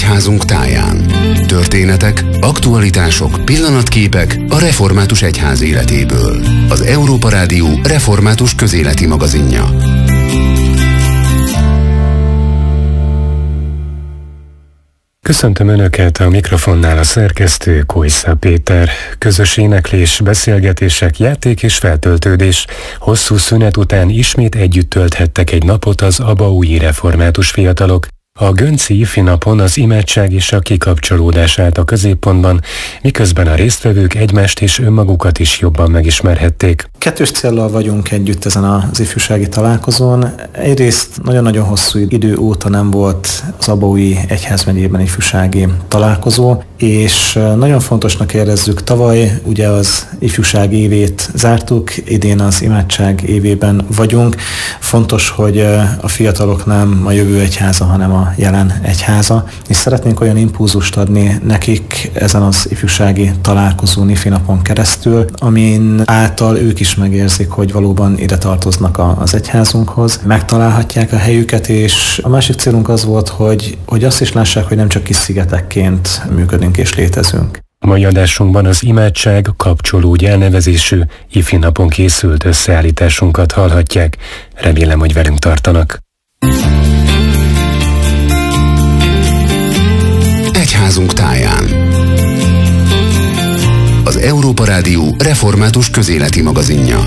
Egyházunk táján. Történetek, aktualitások, pillanatképek a református egyház életéből. Az Európa Rádió református közéleti magazinja. Köszöntöm Önöket, a mikrofonnál a szerkesztő Kojszá Péter. Közös éneklés, beszélgetések, játék és feltöltődés. Hosszú szünet után ismét együtt tölthettek egy napot az abaúji református fiatalok. A Gönci Ifi napon az imádság és a kikapcsolódás állt a középpontban, miközben a résztvevők egymást és önmagukat is jobban megismerhették. Kettős céllal vagyunk együtt ezen az ifjúsági találkozón. Egyrészt nagyon-nagyon hosszú idő óta nem volt az abaúji egyházmegyében ifjúsági találkozó, és nagyon fontosnak érezzük, tavaly ugye az ifjúság évét zártuk, idén az imádság évében vagyunk. Fontos, hogy a fiatalok nem a jövő egyháza, hanem a jelen egyháza, és szeretnénk olyan impulzust adni nekik ezen az ifjúsági találkozón, ifi napon keresztül, amin által ők is megérzik, hogy valóban ide tartoznak az egyházunkhoz, megtalálhatják a helyüket, és a másik célunk az volt, hogy azt is lássák, hogy nem csak kis szigetekként működünk és létezünk. A mai adásunkban az Imádság kapcsolódj elnevezésű ifi napon készült összeállításunkat hallhatják. Remélem, hogy velünk tartanak. Egyházunk táján. Az Európa Rádió református közéleti magazinja.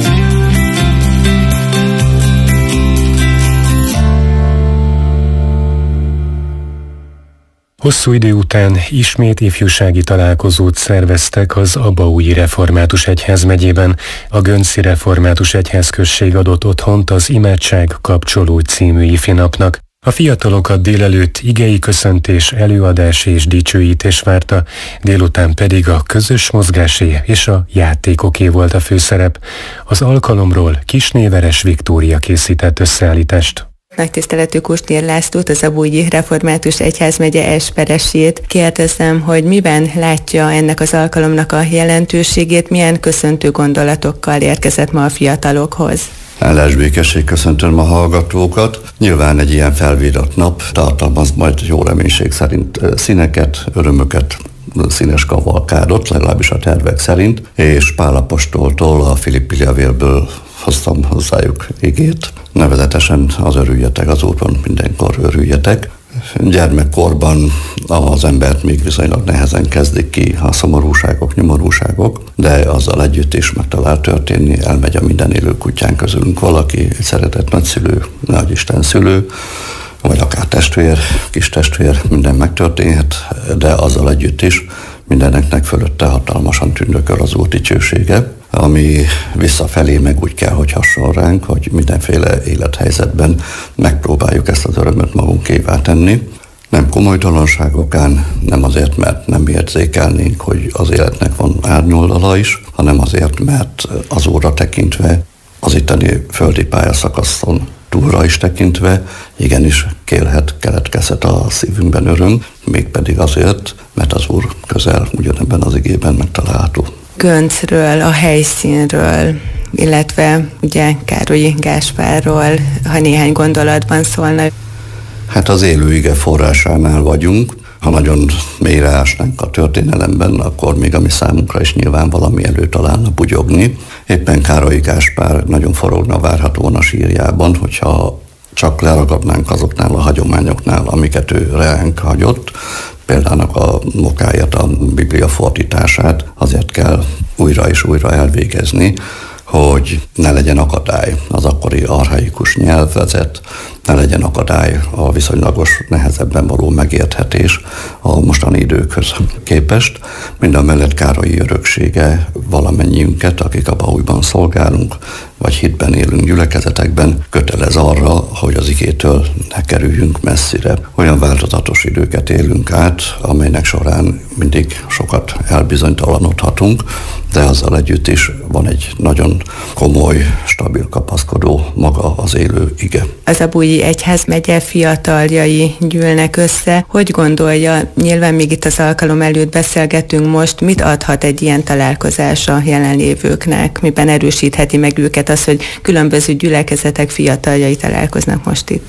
Hosszú idő után ismét ifjúsági találkozót szerveztek az abaúji református egyházmegyében. A Gönci református egyházközség adott otthont az Imádság kapcsolódj című ifi napnak. A fiatalokat délelőtt igei köszöntés, előadás és dicsőítés várta, délután pedig a közös mozgásé és a játékoké volt a főszerep. Az alkalomról Kisnéveres Viktória készített összeállítást. Nagy tiszteletű Kustér Lászlót, az abaúji református egyházmegye esperesét kérdezem, hogy miben látja ennek az alkalomnak a jelentőségét, milyen köszöntő gondolatokkal érkezett ma a fiatalokhoz. Állás békesség, köszöntöm a hallgatókat. Nyilván egy ilyen felvírat nap tartalmaz majd jó reménység szerint színeket, örömöket, színes kavalkádot, legalábbis a tervek szerint, és Pál apostoltól, a Filippi levélből hoztam hozzájuk igét. Nevezetesen az örüljetek, az Úrban mindenkor örüljetek. Gyermekkorban az embert még viszonylag nehezen kezdik ki a szomorúságok, nyomorúságok, de azzal együtt is meg talál történni, elmegy a minden élő kutyán közülünk valaki, egy szeretett nagyszülő, nagyisten szülő, vagy akár testvér, kis testvér, minden megtörténhet, de azzal együtt is mindeneknek fölötte hatalmasan tündököl az Úr dicsősége, ami visszafelé meg úgy kell, hogy hasonl ránk, hogy mindenféle élethelyzetben megpróbáljuk ezt az örömöt magunkévá tenni. Nem komolytalanságokán, nem azért, mert nem érzékelnénk, hogy az életnek van árnyoldala is, hanem azért, mert az Úrra tekintve, az itteni földi pályaszakaszon túlra is tekintve, igenis keletkezhet a szívünkben öröm, mégpedig azért, mert az Úr közel ugyanebben az igében megtalálható. Göncről, a helyszínről, illetve ugye Károlyi Gáspárról, ha néhány gondolatban szólna. Hát az élő ige forrásánál vagyunk. Ha nagyon mélyre ásnánk a történelemben, akkor még a mi számunkra is nyilván valami elő találna bugyogni. Éppen Károlyi Gáspár nagyon forogna várhatóan a sírjában, hogyha csak leragadnánk azoknál a hagyományoknál, amiket ő ránk hagyott, például a mokáját, a Biblia fordítását azért kell újra és újra elvégezni, hogy ne legyen akadály az akkori archaikus nyelvezet, ne legyen akadály a viszonylagos nehezebben való megérthetés a mostani időkhöz képest. Mindamellett Károlyi öröksége valamennyiünket, akik abaújban szolgálunk, vagy hitben élünk gyülekezetekben, kötelez arra, hogy az igétől ne kerüljünk messzire. Olyan változatos időket élünk át, amelynek során mindig sokat elbizonytalanodhatunk, de azzal együtt is van egy nagyon komoly, stabil kapaszkodó maga az élő ige. Az abaúji egyházmegye fiataljai gyűlnek össze. Hogy gondolja, nyilván még itt az alkalom előtt beszélgetünk most, mit adhat egy ilyen találkozás a jelenlévőknek? Miben erősítheti meg őket az, hogy különböző gyülekezetek fiataljai találkoznak most itt?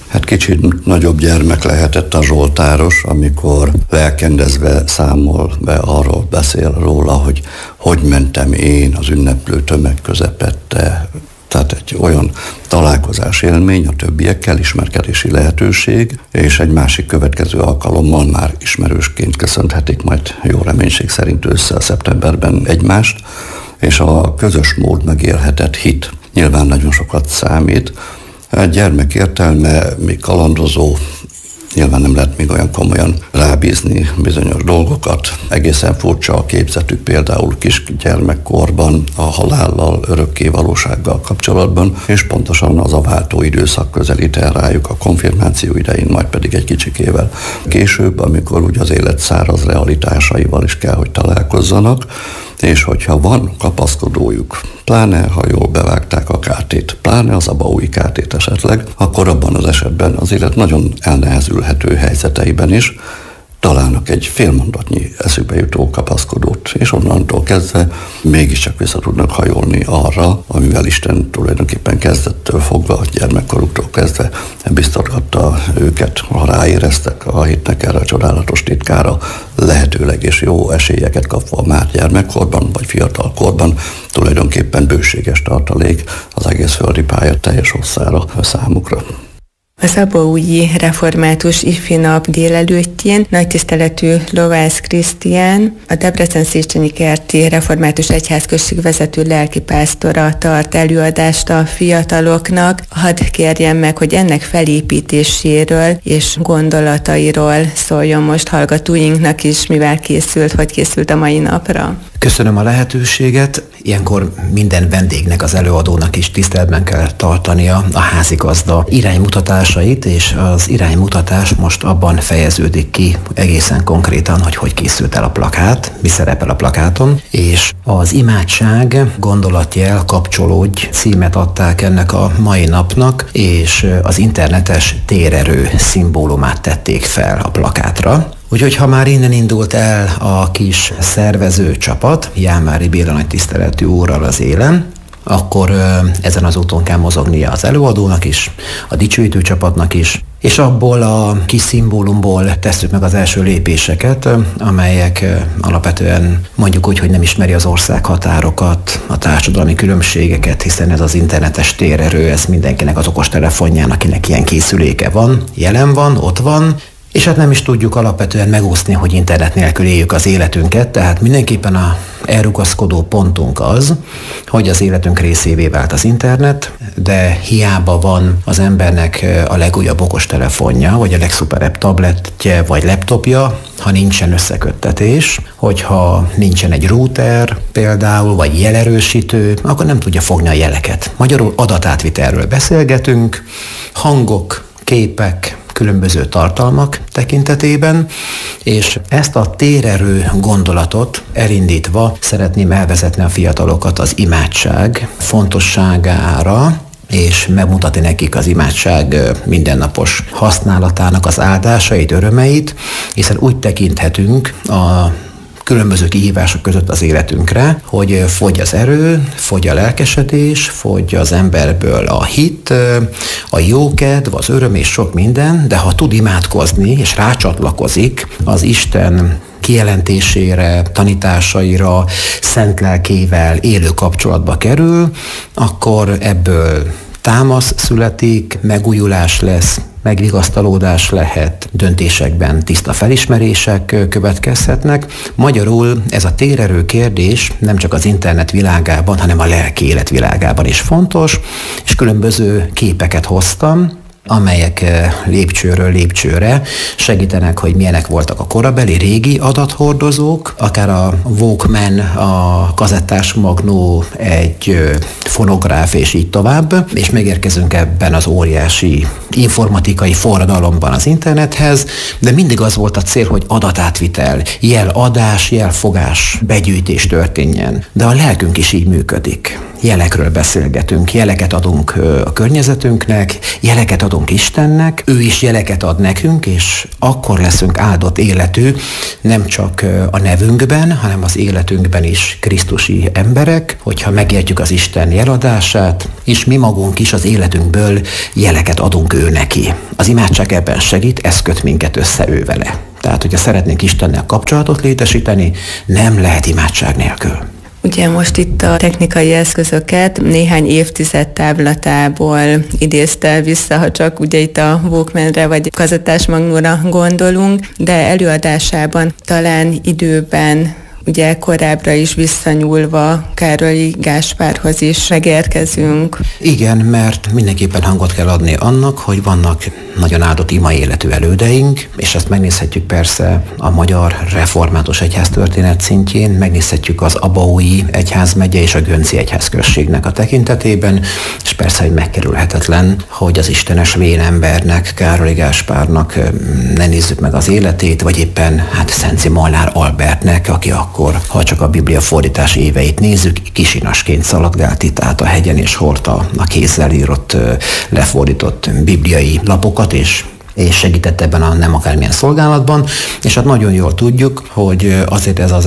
Hát kicsit nagyobb gyermek lehetett a zsoltáros, amikor lelkendezve számol be, arról beszél róla, hogy mentem én az ünneplő tömeg közepette. Tehát egy olyan találkozás élmény a többiekkel, ismerkedési lehetőség, és egy másik következő alkalommal már ismerősként köszönhetik majd jó reménység szerint ősszel, szeptemberben egymást, és a közös mód megélhetett hit nyilván nagyon sokat számít. A gyermek értelme, még kalandozó, nyilván nem lehet még olyan komolyan rábízni bizonyos dolgokat. Egészen furcsa a képzetük például kisgyermekkorban, a halállal, örökké valósággal kapcsolatban, és pontosan az a váltó időszak közelít el rájuk a konfirmáció idején, majd pedig egy kicsikével később, amikor úgy az élet száraz realitásaival is kell, hogy találkozzanak, és hogyha van kapaszkodójuk, pláne ha jól bevágták a kártét, pláne az abaúji kártét esetleg, akkor abban az esetben az élet nagyon elnehezülhető helyzeteiben is találnak egy félmondatnyi eszükbe jutó kapaszkodót, és onnantól kezdve mégiscsak vissza tudnak hajolni arra, amivel Isten tulajdonképpen kezdettől fogva, a gyermekkoruktól kezdve biztatgatta őket, ha ráéreztek a hitnek erre a csodálatos titkára, lehetőleg és jó esélyeket kapva már gyermekkorban, vagy fiatalkorban, tulajdonképpen bőséges tartalék az egész földi pálya teljes hosszára számukra. Az abaúji református ifjúnap délelőttjén nagytiszteletű Lovász Krisztián, a Debrecen-Széchenyi kerti református egyházközség vezető lelkipásztora tart előadást a fiataloknak. Hadd kérjem meg, hogy ennek felépítéséről és gondolatairól szóljon most hallgatóinknak is, mivel hogy készült a mai napra. Köszönöm a lehetőséget. Ilyenkor minden vendégnek, az előadónak is tiszteletben kell tartania a házigazda iránymutatásait, és az iránymutatás most abban fejeződik ki egészen konkrétan, hogy készült el a plakát, mi szerepel a plakáton, és az imádság, gondolatjel, kapcsolódj címet adták ennek a mai napnak, és az internetes térerő szimbólumát tették fel a plakátra. Úgyhogy ha már innen indult el a kis szervező csapat, Jámári Béla nagy tiszteletű úrral az élen, akkor ezen az úton kell mozognia az előadónak is, a dicsőítő csapatnak is, és abból a kis szimbólumból tesszük meg az első lépéseket, amelyek alapvetően mondjuk úgy, hogy nem ismeri az ország határokat, a társadalmi különbségeket, hiszen ez az internetes térerő, ez mindenkinek az okostelefonján, akinek ilyen készüléke van, jelen van, ott van, és hát nem is tudjuk alapvetően megúszni, hogy internet nélkül éljük az életünket, tehát mindenképpen a elrugaszkodó pontunk az, hogy az életünk részévé vált az internet, de hiába van az embernek a legújabb okostelefonja, vagy a legszuperebb tabletje, vagy laptopja, ha nincsen összeköttetés, hogyha nincsen egy router például, vagy jelerősítő, akkor nem tudja fogni a jeleket. Magyarul adatátvitelről beszélgetünk, hangok, képek, különböző tartalmak tekintetében, és ezt a térerő gondolatot elindítva szeretném elvezetni a fiatalokat az imádság fontosságára, és megmutatni nekik az imádság mindennapos használatának az áldásait, örömeit, hiszen úgy tekinthetünk a különböző kihívások között az életünkre, hogy fogy az erő, fogy a lelkesedés, fogy az emberből a hit, a jókedv, az öröm és sok minden, de ha tud imádkozni és rácsatlakozik az Isten kijelentésére, tanításaira, szent lelkével élő kapcsolatba kerül, akkor ebből támasz születik, megújulás lesz, megvigasztalódás lehet, döntésekben tiszta felismerések következhetnek. Magyarul ez a térerő kérdés nem csak az internet világában, hanem a lelki élet világában is fontos, és különböző képeket hoztam, amelyek lépcsőről lépcsőre segítenek, hogy milyenek voltak a korabeli régi adathordozók, akár a Walkman, a kazettás magnó, egy fonográf és így tovább, és megérkezünk ebben az óriási informatikai forradalomban az internethez, de mindig az volt a cél, hogy adatátvitel, jeladás, jelfogás, begyűjtés történjen. De a lelkünk is így működik. jelekről beszélgetünk. Jeleket adunk a környezetünknek, jeleket adunk Istennek, ő is jeleket ad nekünk, és akkor leszünk áldott életű, nem csak a nevünkben, hanem az életünkben is krisztusi emberek, hogyha megértjük az Isten jeladását, és mi magunk is az életünkből jeleket adunk ő neki. Az imádság ebben segít, ez köt minket össze ő vele. Tehát, hogyha szeretnénk Istennel kapcsolatot létesíteni, nem lehet imádság nélkül. Ugye most itt a technikai eszközöket néhány évtized távlatából idézte vissza, ha csak ugye itt a Walkmanre vagy kazettás magnóra gondolunk, de előadásában talán időben ugye korábbra is visszanyúlva Károlyi Gáspárhoz is megérkezünk. Igen, mert mindenképpen hangot kell adni annak, hogy vannak nagyon áldott ima életű elődeink, és ezt megnézhetjük persze a Magyar Református Egyháztörténet szintjén, megnézhetjük az Abaúji Egyházmegye és a Gönci Egyházközségnek a tekintetében, és persze, hogy megkerülhetetlen, hogy az istenes vénembernek, Károlyi Gáspárnak ne nézzük meg az életét, vagy éppen Szenci Molnár Albertnek, aki akkor, ha csak a Biblia fordítás éveit nézzük, kisinasként szaladgált itt át a hegyen, és hordta a kézzel írott, lefordított bibliai lapokat, és segített ebben a nem akármilyen szolgálatban, és hát nagyon jól tudjuk, hogy azért ez az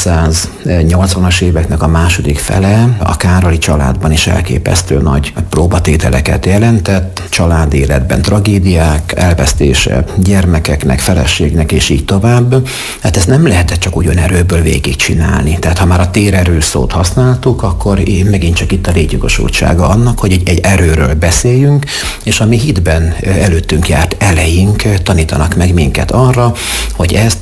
1580-as éveknek a második fele a Károlyi családban is elképesztő nagy próbatételeket jelentett, család életben tragédiák, elvesztése gyermekeknek, feleségnek, és így tovább. Hát ezt nem lehetett csak úgy önerőből végigcsinálni. Tehát ha már a térerő szót használtuk, akkor megint csak itt a létjogosultsága annak, hogy egy erőről beszéljünk, és ami hitben előttünk járt eleink tanítanak meg minket arra, hogy ezt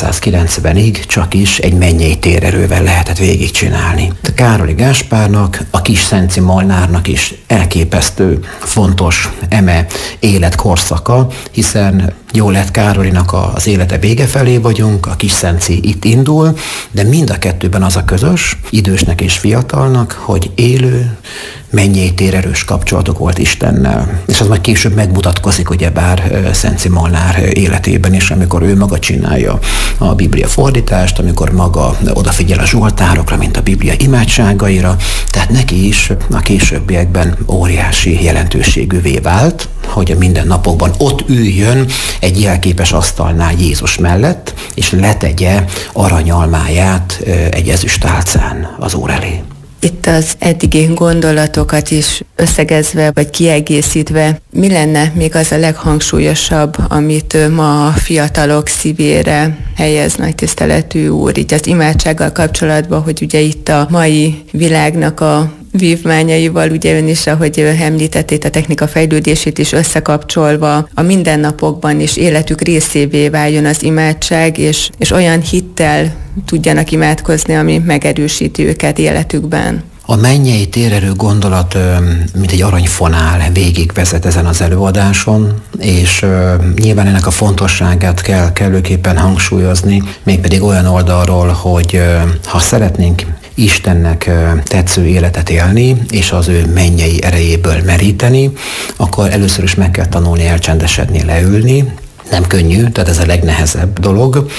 1590-ig csak is egy mennyei térerővel lehetett végigcsinálni. A Károlyi Gáspárnak, a kis Szenci Molnárnak is elképesztő fontos eme életkorszaka, hiszen jól lett Károlinak az élete vége felé vagyunk, a kis Szenci itt indul, de mind a kettőben az a közös, idősnek és fiatalnak, hogy élő, mennyei térerős kapcsolatok volt Istennel. És az majd később megmutatkozik, ugyebár Szenci Molnár életében is, amikor ő maga csinálja a Biblia fordítást, amikor maga odafigyel a zsoltárokra, mint a Biblia imádságaira, tehát neki is a későbbiekben óriási jelentőségűvé vált, hogy a mindennapokban ott üljön egy jelképes asztalnál Jézus mellett, és letegye aranyalmáját egy ezüstálcán az Úr elé. Itt az eddigi gondolatokat is összegezve vagy kiegészítve, mi lenne még az a leghangsúlyosabb, amit ma a fiatalok szívére helyez nagy tiszteletű úr, így az imádsággal kapcsolatban, hogy ugye itt a mai világnak a vívmányaival, ugye ön is, ahogy említettét, a technika fejlődését is összekapcsolva, a mindennapokban is életük részévé váljon az imádság, és olyan hittel tudjanak imádkozni, ami megerősíti őket életükben. A mennyei térerő gondolat, mint egy aranyfonál végigvezet ezen az előadáson, és nyilván ennek a fontosságát kell kellőképpen hangsúlyozni, mégpedig olyan oldalról, hogy ha szeretnénk Istennek tetsző életet élni, és az ő mennyei erejéből meríteni, akkor először is meg kell tanulni elcsendesedni, leülni. Nem könnyű, tehát ez a legnehezebb dolog,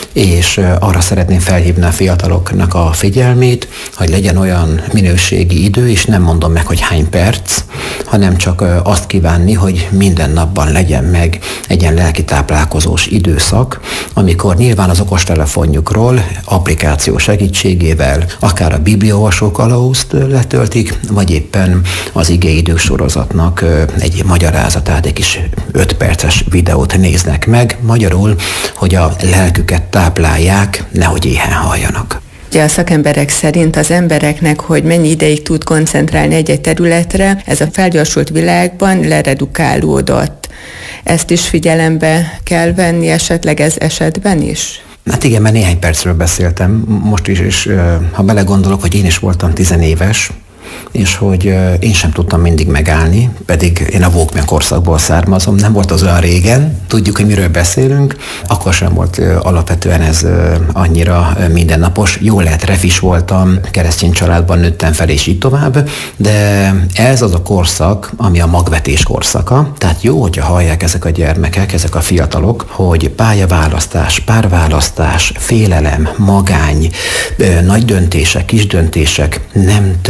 és arra szeretném felhívni a fiataloknak a figyelmét, hogy legyen olyan minőségi idő, és nem mondom meg, hogy hány perc, hanem csak azt kívánni, hogy minden napban legyen meg egy ilyen lelki táplálkozós időszak, amikor nyilván az okostelefonjukról applikáció segítségével akár a bibliaolvasó kalauzt letöltik, vagy éppen az igeidők sorozatnak egy magyarázatát, egy kis 5 perces videót néznek meg, magyarul, hogy a lelküket táplálják, nehogy éhen haljanak. Ugye a szakemberek szerint az embereknek, hogy mennyi ideig tud koncentrálni egy területre, ez a felgyorsult világban leredukálódott. Ezt is figyelembe kell venni esetleg ez esetben is? Hát igen, mert néhány percről beszéltem most is, és ha belegondolok, hogy én is voltam 10 éves, és hogy én sem tudtam mindig megállni, pedig én a Walkman korszakból származom, nem volt az olyan régen, tudjuk, hogy miről beszélünk, akkor sem volt alapvetően ez annyira mindennapos. Jól lehet, refis voltam, keresztény családban nőttem fel, és így tovább, de ez az a korszak, ami a magvetés korszaka, tehát jó, hogyha hallják ezek a gyermekek, ezek a fiatalok, hogy pályaválasztás, párválasztás, félelem, magány, nagy döntések, kis döntések nem történhet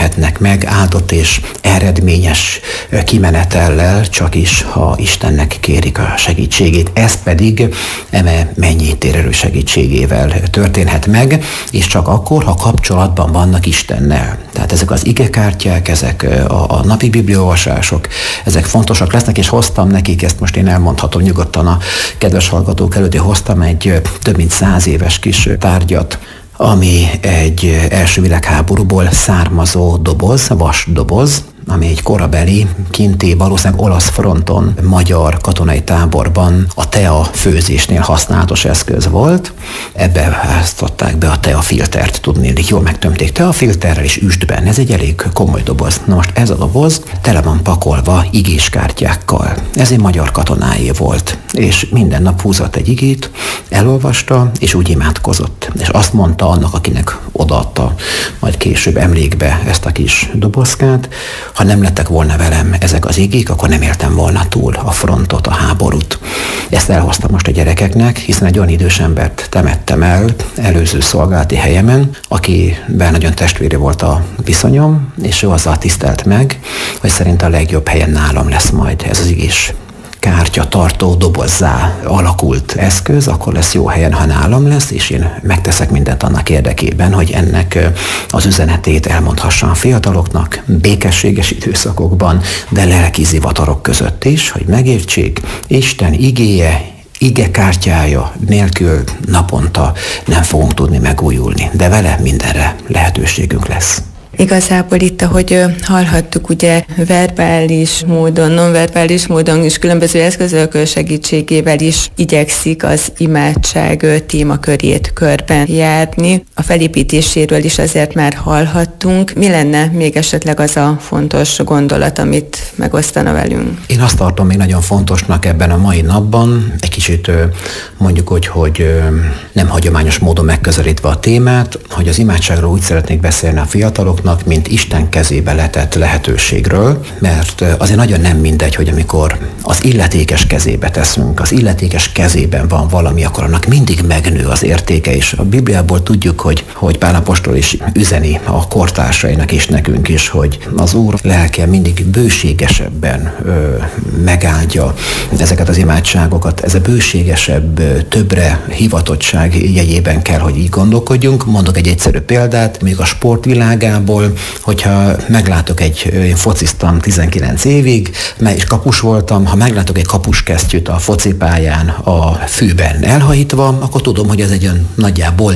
élhetnek meg áldott és eredményes kimenetellel, csak is, ha Istennek kérik a segítségét. Ez pedig eme mennyitérő segítségével történhet meg, és csak akkor, ha kapcsolatban vannak Istennel. Tehát ezek az igekártyák, ezek a napi bibliaolvasások, ezek fontosak lesznek, és hoztam nekik, ezt most én elmondhatom nyugodtan a kedves hallgatók előtt, hogy hoztam egy több mint 100 éves kis tárgyat, ami egy első világháborúból származó doboz, vasdoboz, ami egy korabeli, kinti, valószínűleg olasz fronton, magyar katonai táborban a tea főzésnél használatos eszköz volt. Ebbe háztatták be a teafiltert, tudnélik, jól megtömték teafilterrel és üstben. Ez egy elég komoly doboz. Na most ez a doboz tele van pakolva igéskártyákkal. Ez egy magyar katonáé volt, és minden nap húzott egy igét, elolvasta, és úgy imádkozott. És azt mondta annak, akinek odaadta majd később emlékbe ezt a kis dobozkát, ha nem lettek volna velem ezek az igék, akkor nem éltem volna túl a frontot, a háborút. Ezt elhoztam most a gyerekeknek, hiszen egy olyan idős embert temettem el előző szolgálati helyemen, akivel nagyon testvéri volt a viszonyom, és ő azzal tisztelt meg, hogy szerint a legjobb helyen nálam lesz majd ez az igés kártya tartó dobozzá alakult eszköz, akkor lesz jó helyen, ha nálam lesz, és én megteszek mindent annak érdekében, hogy ennek az üzenetét elmondhassam a fiataloknak, békességes időszakokban, de lelki zivatarok között is, hogy megértsék, Isten igéje, igekártyája nélkül naponta nem fogunk tudni megújulni, de vele mindenre lehetőségünk lesz. Igazából itt, ahogy hallhattuk, ugye verbális módon, nonverbális módon és különböző eszközök segítségével is igyekszik az imádság témakörét körben járni. A felépítéséről is azért már hallhattunk. Mi lenne még esetleg az a fontos gondolat, amit megosztana velünk? Én azt tartom még nagyon fontosnak ebben a mai napban, egy kicsit mondjuk úgy, hogy nem hagyományos módon megközelítve a témát, hogy az imádságról úgy szeretnék beszélni a fiataloknak, mint Isten kezébe letett lehetőségről, mert azért nagyon nem mindegy, hogy amikor az illetékes kezébe teszünk, az illetékes kezében van valami, akkor annak mindig megnő az értéke, és a Bibliából tudjuk, hogy Pál apostol is üzeni a kortársainak és nekünk is, hogy az Úr lelke mindig bőségesebben megáldja ezeket az imádságokat. Ez a bőségesebb, többre hivatottság jegyében kell, hogy így gondolkodjunk. Mondok egy egyszerű példát, még a sportvilágából, hogyha meglátok én fociztam 19 évig, és kapus voltam, ha meglátok egy kapuskesztyűt a focipályán a fűben elhajítva, akkor tudom, hogy ez egy olyan nagyjából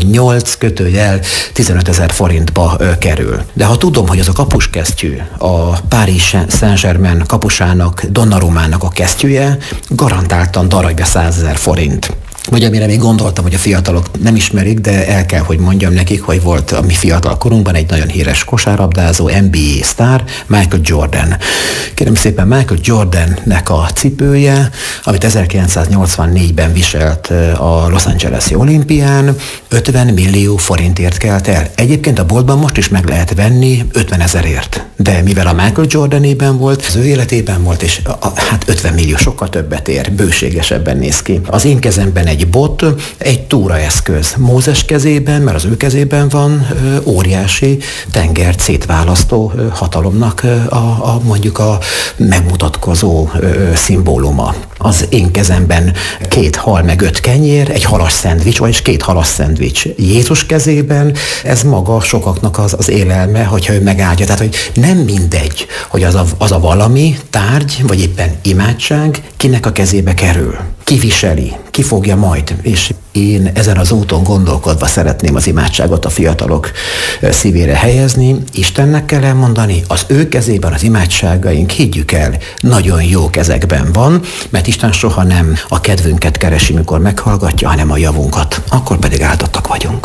8-15 000 forintba kerül. De ha tudom, hogy az a kapuskesztyű a Paris Saint-Germain kapusának, Donnarumának a kesztyűje, garantáltan darabja 100 000 forint. Vagy amire még gondoltam, hogy a fiatalok nem ismerik, de el kell, hogy mondjam nekik, hogy volt a mi fiatal korunkban egy nagyon híres kosárlabdázó, NBA sztár, Michael Jordan. Kérem szépen, Michael Jordannek a cipője, amit 1984-ben viselt a Los Angeles-i olimpián, 50 millió forintért kelt el. Egyébként a boltban most is meg lehet venni 50 000-ért. De mivel a Michael Jordanében volt, az ő életében volt, és hát 50 millió sokkal többet ér, bőségesebben néz ki. Az én kezemben egy bot, egy túraeszköz. Mózes kezében, mert az ő kezében van óriási tengert szétválasztó hatalomnak mondjuk a megmutatkozó szimbóluma. Az én kezemben 2 hal meg 5 kenyér, egy halas szendvics, vagyis 2 halas szendvics. Jézus kezében ez maga sokaknak az élelme, hogyha ő megáldja. Tehát, hogy nem mindegy, hogy az a valami tárgy, vagy éppen imádság kinek a kezébe kerül. Ki viseli, ki fogja majd, és én ezen az úton gondolkodva szeretném az imádságot a fiatalok szívére helyezni. Istennek kell elmondani, az ő kezében az imádságaink, higgyük el, nagyon jó kezekben van, mert Isten soha nem a kedvünket keresi, mikor meghallgatja, hanem a javunkat. Akkor pedig áldottak vagyunk.